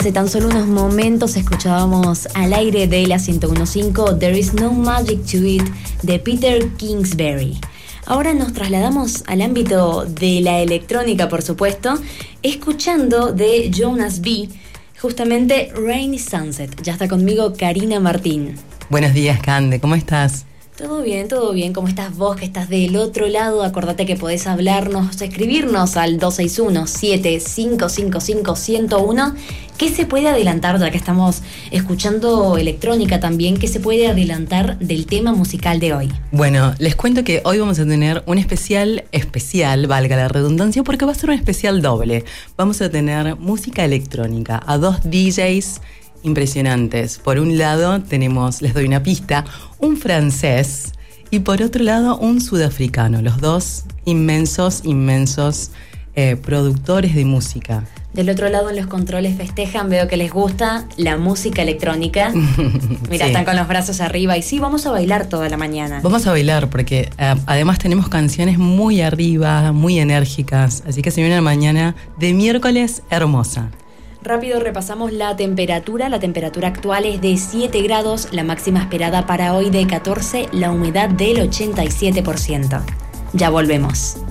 Hace tan solo unos momentos escuchábamos al aire de la 101.5 There Is No Magic to It de Peter Kingsbury. Ahora nos trasladamos al ámbito de la electrónica, por supuesto, escuchando de Jonas B, justamente Rainy Sunset. Ya está conmigo Karina Martín. Buenos días, Cande, ¿cómo estás? Todo bien, todo bien. ¿Cómo estás vos que estás del otro lado? Acordate que podés hablarnos, escribirnos al 261-7555-101. ¿Qué se puede adelantar, ya que estamos escuchando electrónica también, qué se puede adelantar del tema musical de hoy? Bueno, les cuento que hoy vamos a tener un especial, valga la redundancia, porque va a ser un especial doble. Vamos a tener música electrónica a dos DJs impresionantes. Por un lado tenemos, les doy una pista, un francés y por otro lado un sudafricano. Los dos inmensos productores de música. Del otro lado en los controles festejan, veo que les gusta la música electrónica. Mira, sí. Están con los brazos arriba y sí, vamos a bailar toda la mañana. Vamos a bailar porque además tenemos canciones muy arriba, muy enérgicas, así que se viene una mañana de miércoles hermosa. Rápido repasamos la temperatura. La temperatura actual es de 7 grados, la máxima esperada para hoy de 14, la humedad del 87%. Ya volvemos.